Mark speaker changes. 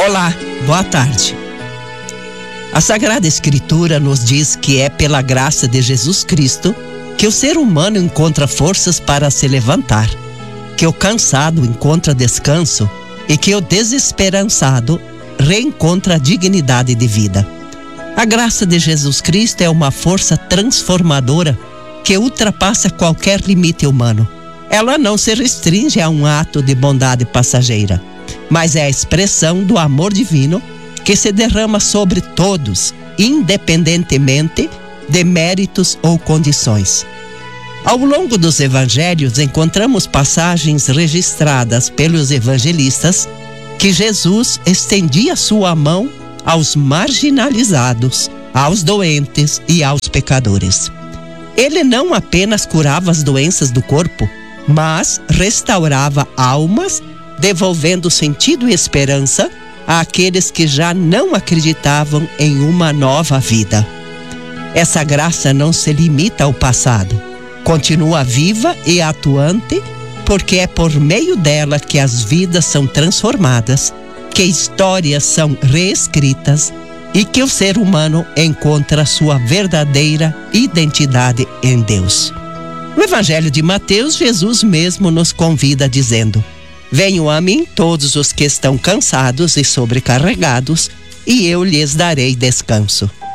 Speaker 1: Olá, boa tarde. A Sagrada Escritura nos diz que é pela graça de Jesus Cristo que o ser humano encontra forças para se levantar, que o cansado encontra descanso e que o desesperançado reencontra a dignidade de vida. A graça de Jesus Cristo é uma força transformadora que ultrapassa qualquer limite humano. Ela não se restringe a um ato de bondade passageira, mas é a expressão do amor divino que se derrama sobre todos, independentemente de méritos ou condições. Ao longo dos evangelhos, encontramos passagens registradas pelos evangelistas que Jesus estendia sua mão aos marginalizados, aos doentes e aos pecadores. Ele não apenas curava as doenças do corpo, mas restaurava almas, devolvendo sentido e esperança àqueles que já não acreditavam em uma nova vida. Essa graça não se limita ao passado, continua viva e atuante, porque é por meio dela que as vidas são transformadas, que histórias são reescritas e que o ser humano encontra sua verdadeira identidade em Deus. No Evangelho de Mateus, Jesus mesmo nos convida dizendo: venham a mim todos os que estão cansados e sobrecarregados, e eu lhes darei descanso.